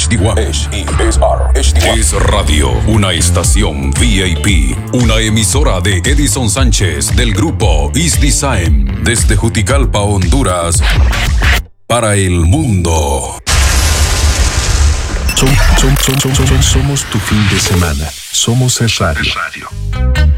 HD1. Es Radio, una estación VIP, una emisora de Edison Sánchez del grupo Is Design, desde Juticalpa, Honduras, para el mundo. Somos tu fin de semana. Somos el radio.